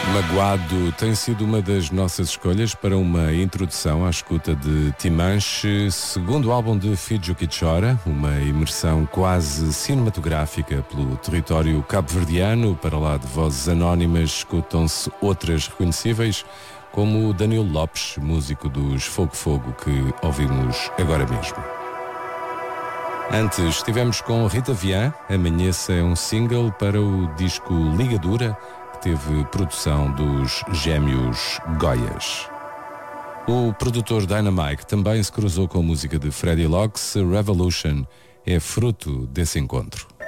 Magoado tem sido uma das nossas escolhas para uma introdução à escuta de Timanche, segundo álbum de Fidjo que Chora, uma imersão quase cinematográfica pelo território cabo-verdiano. Para lá de vozes anónimas escutam-se outras reconhecíveis, como o Danilo Lopes, músico dos Fogo Fogo, que ouvimos agora mesmo. Antes estivemos com Rita Vian, Amanheça é um single para o disco Ligadura, teve produção dos gêmeos Goias. O produtor Dynamite também se cruzou com a música de Freddie Locks. Revolution é fruto desse encontro.